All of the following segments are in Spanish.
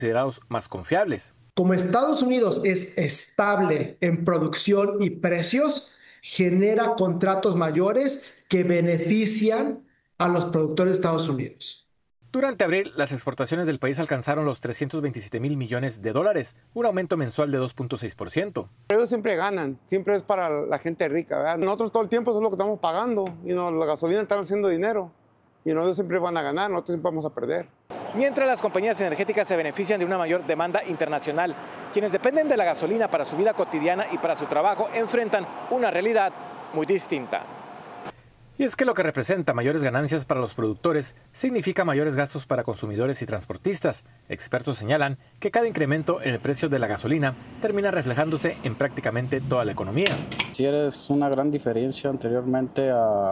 considerados más confiables. Como Estados Unidos es estable en producción y precios, genera contratos mayores que benefician a los productores de Estados Unidos. Durante abril, las exportaciones del país alcanzaron los 327,000 millones de dólares, un aumento mensual de 2.6%. Ellos siempre ganan, siempre es para la gente rica, ¿verdad? Nosotros todo el tiempo es lo que estamos pagando, la gasolina está haciendo dinero, ellos siempre van a ganar, nosotros siempre vamos a perder. Mientras las compañías energéticas se benefician de una mayor demanda internacional, quienes dependen de la gasolina para su vida cotidiana y para su trabajo enfrentan una realidad muy distinta. Y es que lo que representa mayores ganancias para los productores significa mayores gastos para consumidores y transportistas. Expertos señalan que cada incremento en el precio de la gasolina termina reflejándose en prácticamente toda la economía. Si eres una gran diferencia, anteriormente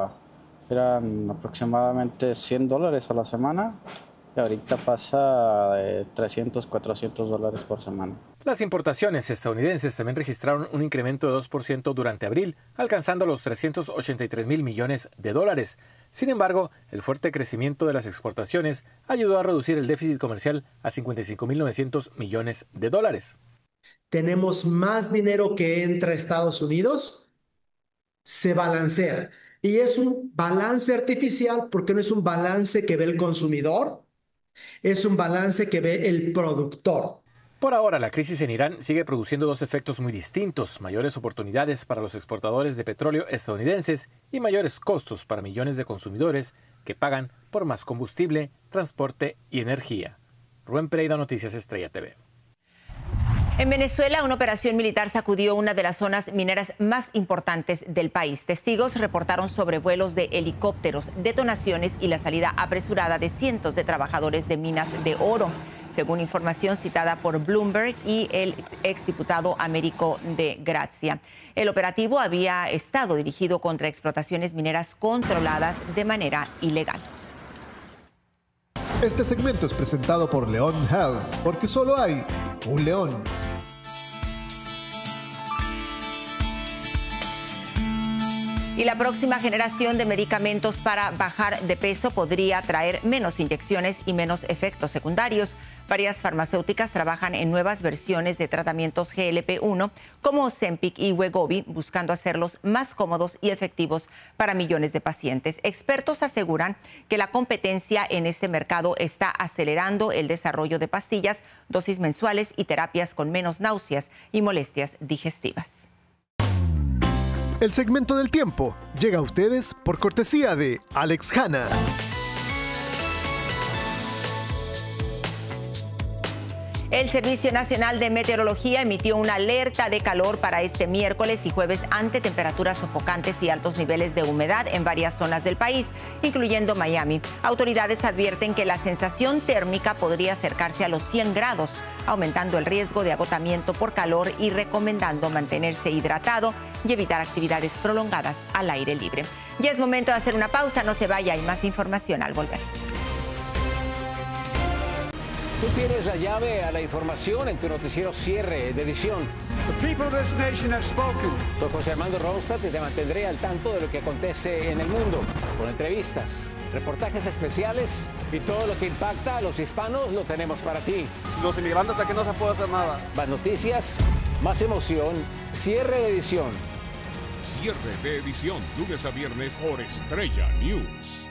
eran aproximadamente $100 a la semana. Y ahorita pasa de $300, $400 por semana. Las importaciones estadounidenses también registraron un incremento de 2% durante abril, alcanzando los 383,000 millones de dólares. Sin embargo, el fuerte crecimiento de las exportaciones ayudó a reducir el déficit comercial a 55,900 millones de dólares. Tenemos más dinero que entra a Estados Unidos, se balancea. Y es un balance artificial porque no es un balance que ve el consumidor, es un balance que ve el productor. Por ahora, la crisis en Irán sigue produciendo dos efectos muy distintos: mayores oportunidades para los exportadores de petróleo estadounidenses y mayores costos para millones de consumidores que pagan por más combustible, transporte y energía. Rubén Pereira, Noticias Estrella TV. En Venezuela, una operación militar sacudió una de las zonas mineras más importantes del país. Testigos reportaron sobrevuelos de helicópteros, detonaciones y la salida apresurada de cientos de trabajadores de minas de oro, según información citada por Bloomberg y el exdiputado Américo de Gracia. El operativo había estado dirigido contra explotaciones mineras controladas de manera ilegal. Este segmento es presentado por León Health, porque solo hay un león. Y la próxima generación de medicamentos para bajar de peso podría traer menos inyecciones y menos efectos secundarios. Varias farmacéuticas trabajan en nuevas versiones de tratamientos GLP-1 como Ozempic y Wegovy, buscando hacerlos más cómodos y efectivos para millones de pacientes. Expertos aseguran que la competencia en este mercado está acelerando el desarrollo de pastillas, dosis mensuales y terapias con menos náuseas y molestias digestivas. El segmento del tiempo llega a ustedes por cortesía de Alex Hanna. El Servicio Nacional de Meteorología emitió una alerta de calor para este miércoles y jueves ante temperaturas sofocantes y altos niveles de humedad en varias zonas del país, incluyendo Miami. Autoridades advierten que la sensación térmica podría acercarse a los 100 grados, aumentando el riesgo de agotamiento por calor y recomendando mantenerse hidratado y evitar actividades prolongadas al aire libre. Ya es momento de hacer una pausa, no se vaya, hay más información al volver. Tú tienes la llave a la información en tu noticiero cierre de edición. The people of this nation have spoken. Soy José Armando Ronstadt y te mantendré al tanto de lo que acontece en el mundo, con entrevistas, reportajes especiales y todo lo que impacta a los hispanos lo tenemos para ti. Los inmigrantes aquí no se puede hacer nada. Más noticias, más emoción, cierre de edición. Cierre de edición, lunes a viernes por Estrella News.